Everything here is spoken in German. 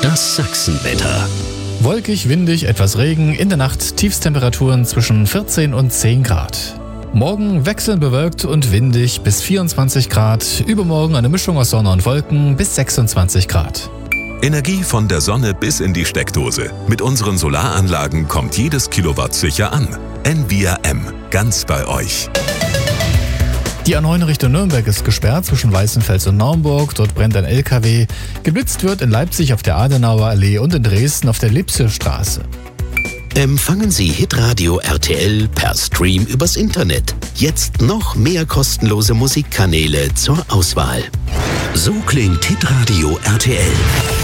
Das Sachsenwetter. Wolkig, windig, etwas Regen, in der Nacht Tiefstemperaturen zwischen 14 und 10 Grad. Morgen wechselnd bewölkt und windig bis 24 Grad, übermorgen eine Mischung aus Sonne und Wolken bis 26 Grad. Energie von der Sonne bis in die Steckdose. Mit unseren Solaranlagen kommt jedes Kilowatt sicher an. Envia M, ganz bei euch. Die A9 Richtung Nürnberg ist gesperrt zwischen Weißenfels und Naumburg. Dort brennt ein LKW. Geblitzt wird in Leipzig auf der Adenauer Allee und in Dresden auf der Lipsierstraße. Empfangen Sie Hitradio RTL per Stream übers Internet. Jetzt noch mehr kostenlose Musikkanäle zur Auswahl. So klingt Hitradio RTL.